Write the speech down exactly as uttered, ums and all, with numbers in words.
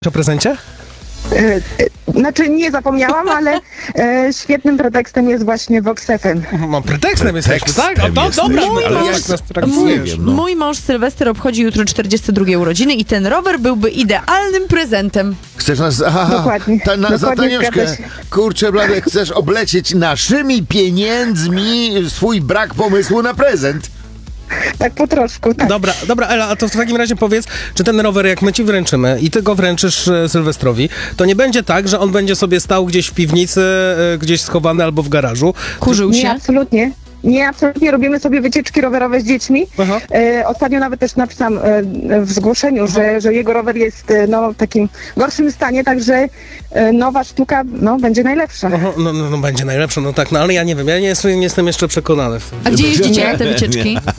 O prezencie? E, e, Znaczy nie zapomniałam, ale e, świetnym pretekstem jest właśnie Vox F M. Mam pretekstem jesteśmy, tak? O, to, jesteśmy, dobra, ale ale jak jak nas Nie traktujesz? wiem, no. Mój mąż Sylwester obchodzi jutro czterdzieste drugie urodziny i ten rower byłby idealnym prezentem. Chcesz nas... Aha, Dokładnie. Ta, na, za Dokładnie taniuszkę. zgadza się. Kurczę blade, chcesz oblecieć naszymi pieniędzmi swój brak pomysłu na prezent. Tak po troszku, tak. Dobra, dobra, Ela, a to w takim razie powiedz, czy ten rower, jak my ci wręczymy i ty go wręczysz e, Sylwestrowi, to nie będzie tak, że on będzie sobie stał gdzieś w piwnicy, e, gdzieś schowany albo w garażu. Kurzył Nie, się. absolutnie. Nie, absolutnie robimy sobie wycieczki rowerowe z dziećmi. Aha. E, ostatnio nawet też napisałam e, w zgłoszeniu, że, że jego rower jest e, no, w takim gorszym stanie, także e, nowa sztuka no, będzie najlepsza. Aha, no, no, no będzie najlepsze, no tak, no ale ja nie wiem, ja nie, jestem- nie jestem jeszcze przekonany. w tym. A gdzie jeździcie na te wycieczki?